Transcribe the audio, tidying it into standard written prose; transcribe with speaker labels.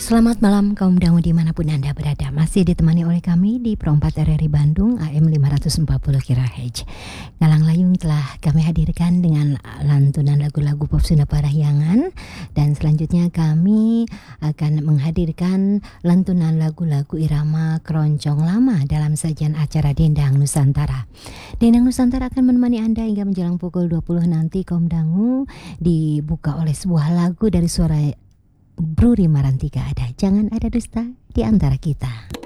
Speaker 1: Selamat malam kaum dangu dimanapun Anda berada. Masih ditemani oleh kami di Pro 4 RRI Bandung AM 540 kHz. Ngalang Layung telah kami hadirkan dengan lantunan lagu-lagu pop Sunda Parahyangan. Dan selanjutnya kami akan menghadirkan lantunan lagu-lagu irama keroncong lama dalam sajian acara Dendang Nusantara. Dendang Nusantara akan menemani Anda hingga menjelang pukul 20 nanti kaum dangu, dibuka oleh sebuah lagu dari suara Bru Rima Rantika. Ada Jangan Ada Dusta di Antara Kita.